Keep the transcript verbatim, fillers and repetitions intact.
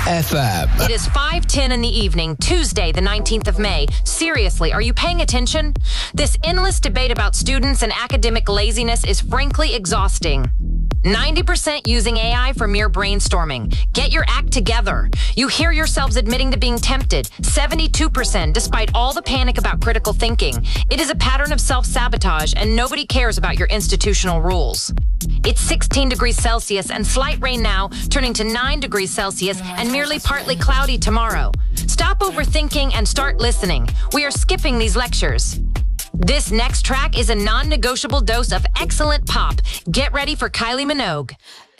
F M. It is five ten in the evening, Tuesday, the nineteenth of May. Seriously, are you paying attention? This endless debate about students and academic laziness is frankly exhausting. ninety percent using A I for mere brainstorming. Get your act together. You hear yourselves admitting to being tempted. seventy-two percent, despite all the panic about critical thinking. It is a pattern of self-sabotage, and nobody cares about your institutional rules. It's sixteen degrees Celsius and slight rain now, turning to nine degrees Celsius and merely partly cloudy tomorrow. Stop overthinking and start listening. We are skipping these lectures. This next track is a non-negotiable dose of excellent pop. Get ready for Kylie Minogue.